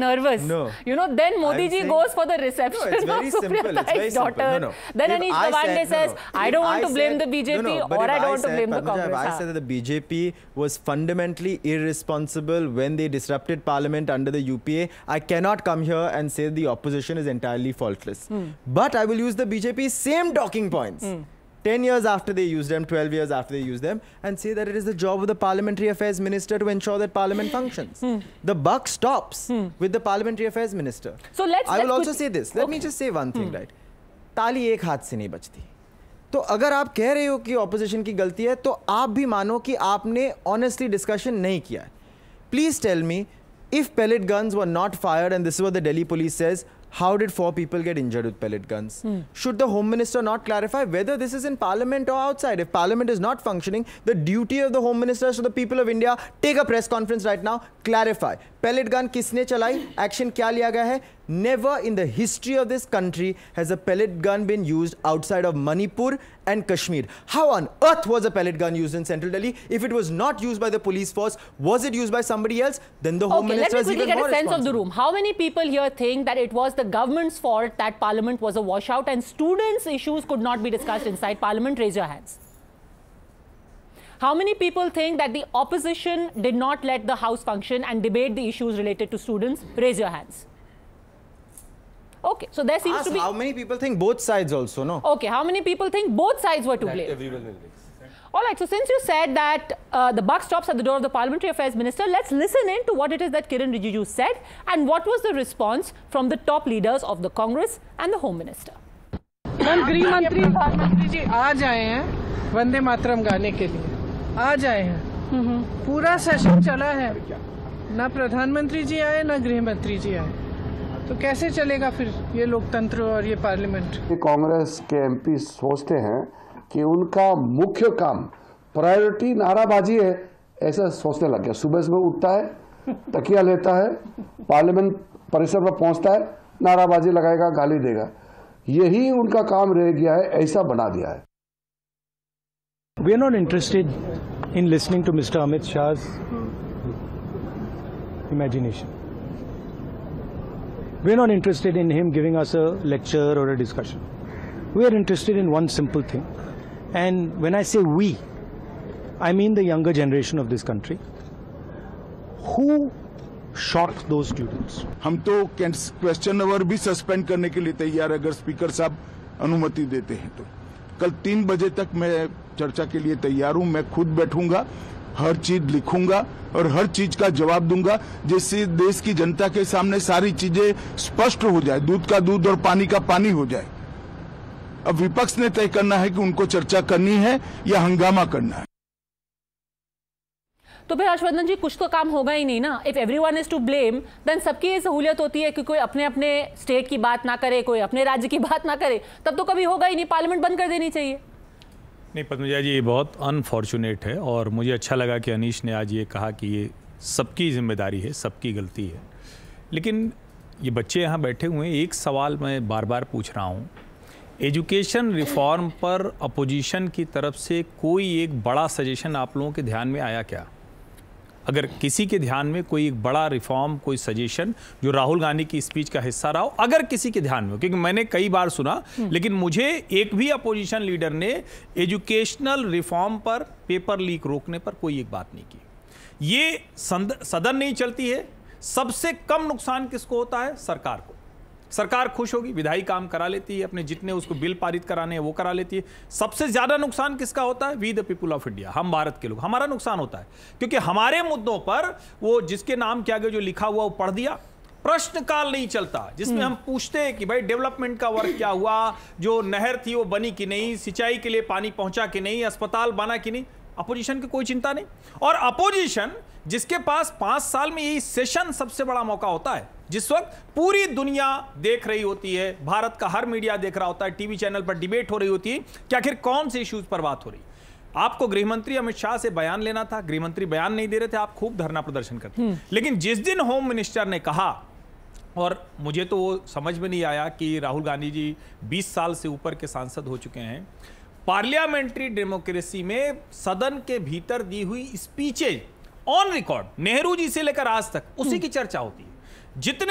nervous. No. You know, then Modi ji goes for the reception of Supriya Tai's daughter. Then Anish Gawande says, I don't want to blame the BJP or I don't want to blame the Congress. I said that the BJP was fundamentally irresponsible when they disrupted parliament under the UPA. I cannot come here and say the opposition is entirely faultless. But I will use the BJP's same talking points. 10 years after they used them, 12 years after they used them, and say that it is the job of the Parliamentary Affairs Minister to ensure that Parliament functions. The buck stops with the Parliamentary Affairs Minister. So I will also say this. Let me just say one thing, right? ताली एक हाथ से नहीं बजती. तो अगर आप कह रहे हो कि ऑपोजिशन की गलती है, तो आप भी मानो कि आपने ऑनेस्टली डिस्कशन नहीं किया है. Please tell me, if pellet guns were not fired, and this is what the Delhi police says, how did 4 people get injured with pellet guns? Should the Home Minister not clarify whether this is in Parliament or outside? If Parliament is not functioning, the duty of the Home Minister is to the people of India, take a press conference right now, clarify. Pellet gun किसने चलाई? Action क्या लिया गया है? Never in the history of this country has a pellet gun been used outside of Manipur and Kashmir. How on earth was a pellet gun used in Central Delhi? If it was not used by the police force, was it used by somebody else? Then the Home Minister is even more responsible. Let me quickly get a sense of the room. How many people here think that it was the government's fault that Parliament was a washout and students' issues could not be discussed inside Parliament? Raise your hands. How many people think that the opposition did not let the House function and debate the issues related to students? Raise your hands. Okay, so there seems to be... How many people think both sides also, no? Okay, how many people think both sides were to blame? Everyone will blame. All right, so since you said that the buck stops at the door of the Parliamentary Affairs Minister, let's listen in to what it is that Kiren Rijiju said and what was the response from the top leaders of the Congress and the Home Minister. Ma'am गृह मंत्री प्रधानमंत्री जी आ जाए हैं वंदे मातरम गाने के लिए, आ जाए हैं. पूरा सेशन चला है, ना प्रधानमंत्री जी आए ना गृह मंत्री जी आए, तो कैसे चलेगा फिर ये लोकतंत्र और ये पार्लियामेंट? कांग्रेस के एमपी सोचते हैं कि उनका मुख्य काम प्रायोरिटी नाराबाजी है, ऐसा सोचने लग गया. सुबह सुबह उठता है, तकिया लेता है, पार्लियामेंट परिसर पर पहुंचता है, नाराबाजी लगाएगा, गाली देगा. यही उनका काम रह गया है, ऐसा बना दिया है. We are not interested in listening to Mr. Amit Shah's imagination. We are not interested in him giving us a lecture or a discussion. We are interested in one simple thing. And when I say we, I mean the younger generation of this country. Who shot those students? हम तो question our भी suspend करने के लिए तैयार, अगर speaker साहब अनुमति देते हैं तो. कल 3 बजे तक मैं चर्चा के लिए तैयार हूं. मैं खुद बैठूंगा, हर चीज लिखूंगा और हर चीज का जवाब दूंगा, जिससे देश की जनता के सामने सारी चीजें स्पष्ट हो जाए, दूध का दूध और पानी का पानी हो जाए. अब विपक्ष ने तय करना है कि उनको चर्चा करनी है या हंगामा करना है. तो फिर हर्षवर्धन जी कुछ तो काम होगा ही नहीं ना. If everyone is to blame, then सबकी ये सहूलियत होती है कि कोई अपने अपने स्टेट की बात ना करे, कोई अपने राज्य की बात ना करे, तब तो कभी होगा ही नहीं. पार्लियामेंट बंद कर देनी चाहिए. नहीं पद्मजा जी, ये बहुत अनफॉर्चुनेट है और मुझे अच्छा लगा कि अनीश ने आज ये कहा कि ये सबकी जिम्मेदारी है, सबकी गलती है. लेकिन ये बच्चे यहाँ बैठे हुए हैं, एक सवाल मैं बार बार पूछ रहा हूँ. एजुकेशन रिफॉर्म पर अपोजिशन की तरफ से कोई एक बड़ा सजेशन आप लोगों के ध्यान में आया क्या? अगर किसी के ध्यान में कोई एक बड़ा रिफॉर्म, कोई सजेशन जो राहुल गांधी की स्पीच का हिस्सा रहा हो, अगर किसी के ध्यान में हो, क्योंकि मैंने कई बार सुना, लेकिन मुझे एक भी अपोजिशन लीडर ने एजुकेशनल रिफॉर्म पर पेपर लीक रोकने पर कोई एक बात नहीं की. ये सदन नहीं चलती है, सबसे कम नुकसान किसको होता है? सरकार को. सरकार खुश होगी, विधायी काम करा लेती है, अपने जितने उसको बिल पारित कराने हैं वो करा लेती है. सबसे ज्यादा नुकसान किसका होता है? We the people of India, हम भारत के लोग. हमारा नुकसान होता है क्योंकि हमारे मुद्दों पर वो जिसके नाम के आगे जो लिखा हुआ वो पढ़ दिया, प्रश्नकाल नहीं चलता जिसमें हम पूछते हैं कि भाई डेवलपमेंट का वर्क क्या हुआ, जो नहर थी वो बनी कि नहीं, सिंचाई के लिए पानी पहुंचा कि नहीं, अस्पताल बना कि नहीं. अपोजिशन की कोई चिंता नहीं. और अपोजिशन जिसके पास 5 साल में यही सेशन सबसे बड़ा मौका होता है, जिस वक्त पूरी दुनिया देख रही होती है, भारत का हर मीडिया देख रहा होता है, टीवी चैनल पर डिबेट हो रही होती है कि आखिर कौन से इश्यूज पर बात हो रही. आपको गृहमंत्री अमित शाह से बयान लेना था, गृहमंत्री बयान नहीं दे रहे थे, आप खूब धरना प्रदर्शन करते. लेकिन जिस दिन होम मिनिस्टर ने कहा, और मुझे तो वो समझ में नहीं आया कि राहुल गांधी जी 20 साल से ऊपर के सांसद हो चुके हैं, पार्लियामेंट्री डेमोक्रेसी में सदन के भीतर दी हुई speeches on record, Nehru ji से लेकर आज तक उसी की चर्चा होती है. जितने